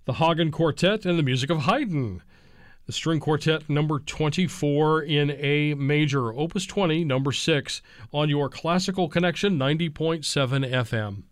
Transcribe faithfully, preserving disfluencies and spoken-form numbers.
the Hagen Quartet and the music of Haydn. The String Quartet number twenty-four in A major, Opus twenty, number six, on your Classical Connection ninety point seven F M.